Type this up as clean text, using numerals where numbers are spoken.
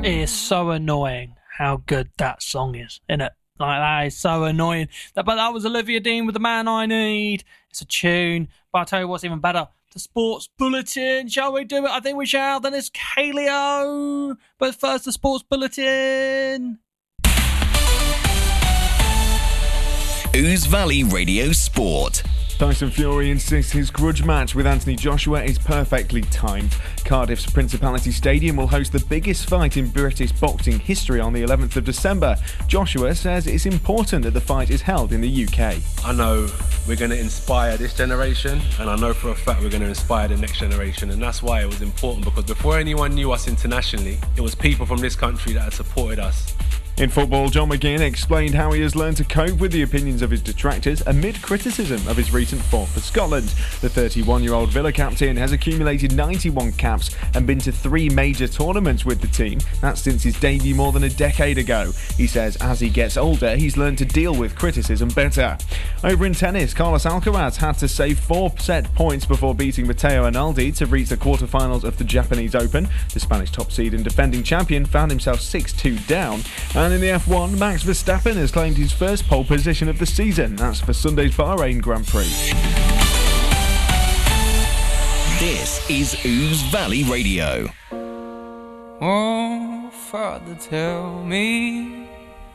It is so annoying how good that song is, isn't it? Like, that is so annoying. But that was Olivia Dean with The Man I Need. It's a tune. But I'll tell you what's even better. The Sports Bulletin. Shall we do it? I think we shall. Then it's Kaleo. But first, the Sports Bulletin. Ouse Valley Radio Sport. Tyson Fury insists his grudge match with Anthony Joshua is perfectly timed. Cardiff's Principality Stadium will host the biggest fight in British boxing history on the 11th of December. Joshua says it's important that the fight is held in the UK. I know we're going to inspire this generation, and I know for a fact we're going to inspire the next generation, and that's why it was important, because before anyone knew us internationally, it was people from this country that had supported us. In football, John McGinn explained how he has learned to cope with the opinions of his detractors amid criticism of his recent form for Scotland. The 31-year-old Villa captain has accumulated 91 caps and been to 3 major tournaments with the team. That's since his debut more than a decade ago. He says as he gets older, he's learned to deal with criticism better. Over in tennis, Carlos Alcaraz had to save 4 set points before beating Matteo Arnaldi to reach the quarterfinals of the Japanese Open. The Spanish top seed and defending champion found himself 6-2 down. And in the F1, Max Verstappen has claimed his first pole position of the season. That's for Sunday's Bahrain Grand Prix. This is Ouse Valley Radio. Oh, Father, tell me